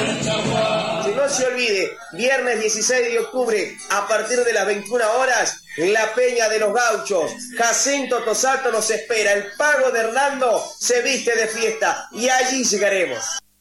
Que no se olvide, viernes 16 de octubre, a partir de las 21 horas, la Peña de los Gauchos. Jacinto Tosato nos espera. El Pago de Hernando se viste de fiesta y allí llegaremos.